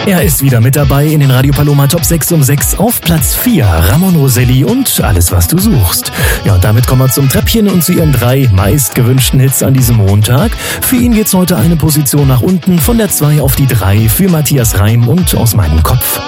Er ist wieder mit dabei in den Radio Paloma Top 6 um 6 auf Platz 4. Ramon Roselli und Alles, was du suchst. Ja, und damit kommen wir zum Treppchen und zu ihren 3 meistgewünschten Hits an diesem Montag. Für ihn geht's heute eine Position nach unten von der 2 auf die 3 für Matthias Reim und Aus meinem Kopf.